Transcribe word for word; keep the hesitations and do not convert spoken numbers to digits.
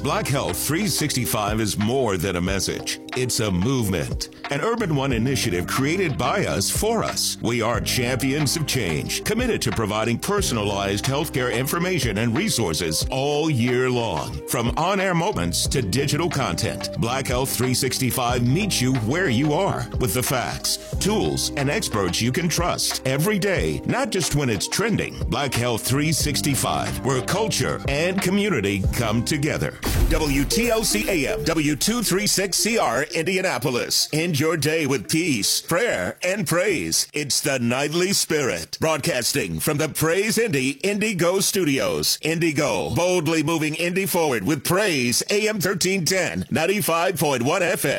Black Health three sixty-five is more than a message. It's a movement. An Urban One initiative created by us for us. We are champions of change, committed to providing personalized healthcare information and resources all year long. From on-air moments to digital content, Black Health three sixty-five meets you where you are with the facts, tools, and experts you can trust every day, not just when it's trending. Black Health three sixty-five, where culture and community come together. W T L C A M, W two thirty-six C R, Indianapolis. End your day with peace, prayer, and praise. It's the Nightly Spirit. Broadcasting from the Praise Indy Indigo Studios. Indigo, boldly moving Indy forward with praise. A M thirteen ten, ninety-five point one F M.